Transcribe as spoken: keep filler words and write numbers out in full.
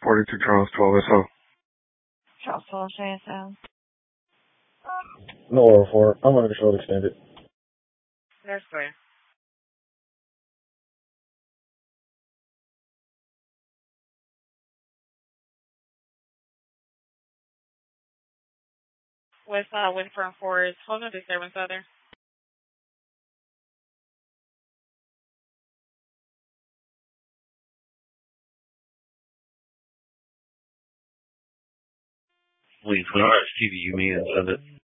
forty-two Charles twelve S O. Charles twelve J S O. No order for it. I'm under control extended. There's clear. With uh, Windfront Forest, hold on disturbance out there. Please, when I T V, you mean and send it.